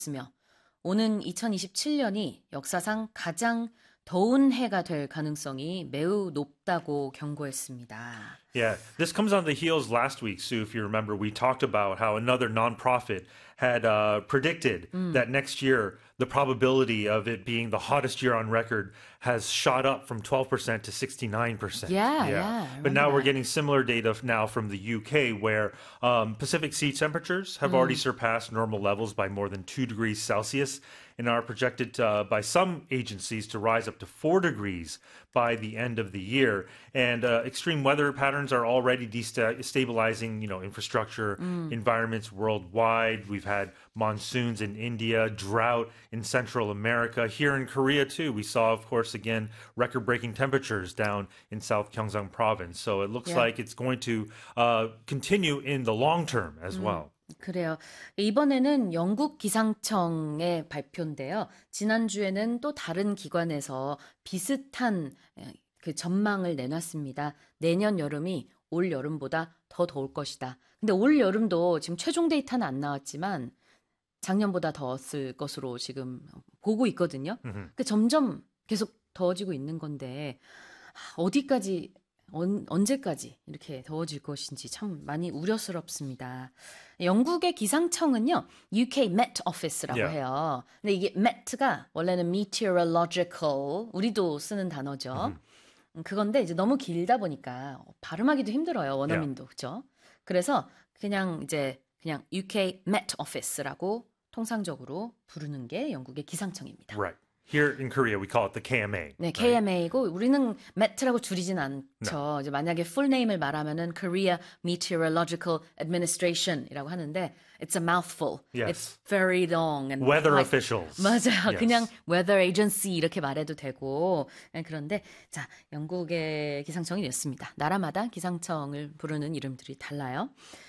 있으며 오는 2027년이 역사상 가장 더운 해가 될 가능성이 매우 높다고 경고했습니다. Yeah, this comes on the heels last week, Sue. If you remember, we talked about how another nonprofit had predicted that next year the probability of it being the hottest year on record has shot up from 12% to 69%. Yeah, I But now remember we're that. getting similar data now from the UK, where Pacific Sea temperatures have already surpassed normal levels by more than 2 degrees Celsius and are projected by some agencies to rise up to 4 degrees by the end of the year. And extreme weather patterns are already destabilizing, infrastructure, environments worldwide. We've had monsoons in India, drought in Central America. Here in Korea, too, we saw, of course, again, record-breaking temperatures down in South Gyeongsang province. So it looks Yeah. like it's going to continue in the long term as well. 그래요. 이번에는 영국 기상청의 발표인데요. 지난주에는 또 다른 기관에서 비슷한 그 전망을 내놨습니다. 내년 여름이 올 여름보다 더 더울 것이다. 근데 올 여름도 지금 최종 데이터는 안 나왔지만 작년보다 더웠을 것으로 지금 보고 있거든요. 그 점점 계속 더워지고 있는 건데 어디까지 언제까지 이렇게 더워질 것인지 참 많이 우려스럽습니다. 영국의 기상청은요, UK Met Office라고 Yeah. 해요. 근데 이게 Met가 원래는 meteorological, 우리도 쓰는 단어죠. 그건데 이제 너무 길다 보니까 발음하기도 힘들어요, 원어민도. 그죠? 그래서 그냥 UK Met Office라고 통상적으로 부르는 게 영국의 기상청입니다. Right. Here in Korea, we call it the KMA. 네, KMA이고 우리는 MET라고 줄이진 않죠. 이제 만약에 full name을 말하면은 Korea Meteorological Administration이라고 하는데 it's a mouthful. Yes. It's very long and Weather like, officials. 맞아요. Yes. 그냥 weather agency 이렇게 말해도 되고 그런데 자, 영국의 기상청이 이렇습니다. 나라마다 기상청을 부르는 이름들이 달라요.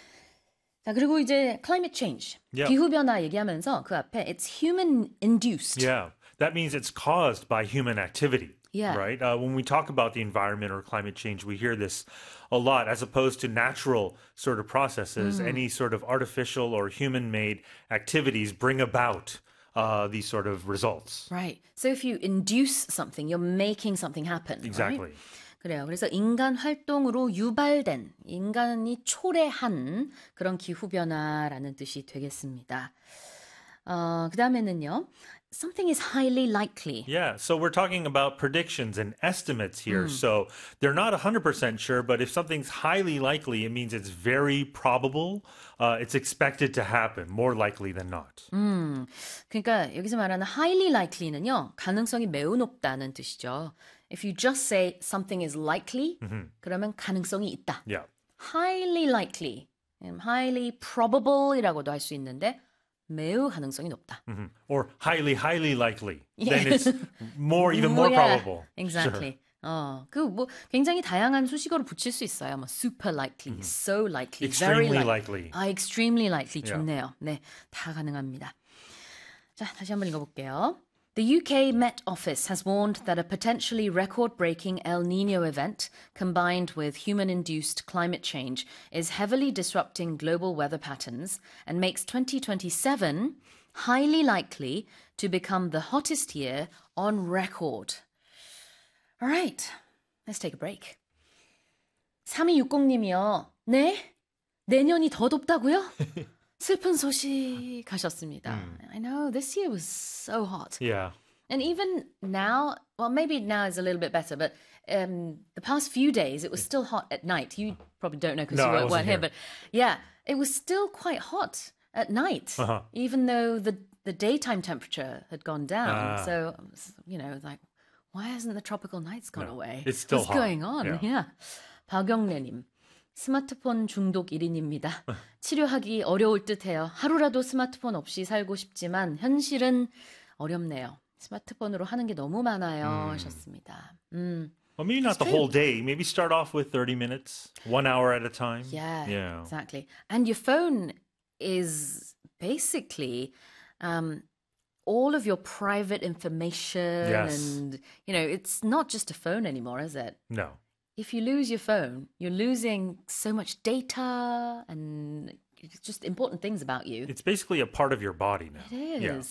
자, 그리고 이제 climate change. Yeah. 기후 변화 얘기하면서 그 앞에 it's human induced. Yeah, that means it's caused by human activity. Yeah. Right? When we talk about the environment or climate change, we hear this a lot as opposed to natural sort of processes. Any sort of artificial or human made activities bring about these sort of results. Right. So if you induce something, you're making something happen. Exactly. Right? 그래요. 그래서 인간 활동으로 유발된, 인간이 초래한 그런 기후변화라는 뜻이 되겠습니다. 그 다음에는요. Something is highly likely. Yeah, so we're talking about predictions and estimates here. So they're not 100% sure, but if something's highly likely, it means it's very probable. It's expected to happen, more likely than not. 그러니까 여기서 말하는 highly likely는요. 가능성이 매우 높다는 뜻이죠. If you just say something is likely, 그러면 가능성이 있다. Yeah. highly likely, highly probable이라고도 할 수 있는데 매우 가능성이 높다. Or highly, highly likely. Then it's even more Yeah, probable. Exactly. 그 굉장히 다양한 수식어를 붙일 수 있어요. 뭐 super likely, so likely, very Extremely likely. extremely likely Yeah. 좋네요. 네, 다 가능합니다. 자, 다시 한번 읽어볼게요. The UK Met Office has warned that a potentially record-breaking El Nino event, combined with human-induced climate change, is heavily disrupting global weather patterns and makes 2027 highly likely to become the hottest year on record. All right, let's take a break. 3260님이요. 네? 내년이 더 덥다고요? 슬픈 소식 하셨습니다. I know, this year was so hot. Yeah. And even now, well, maybe now is a little bit better, but the past few days, it was still hot at night. You probably don't know because No, you I weren't wasn't here, here. but yeah, it was still quite hot at night, even though the daytime temperature had gone down. So, like, why hasn't the tropical nights gone away? it's still What's hot. going on? Yeah. 박영래님. 스마트폰 중독 1인입니다. 치료하기 어려울 듯해요. 하루라도 스마트폰 없이 살고 싶지만 현실은 어렵네요. 스마트폰으로 하는 게 너무 많아요. 하셨습니다. Well, maybe not the whole day. Maybe start off with 30 minutes, 1 hour at a time. Yeah, exactly. And your phone is basically all of your private information. Yes. And, it's not just a phone anymore, is it? No. If you lose your phone, you're losing so much data and just important things about you. It's basically a part of your body now. It Yeah. is.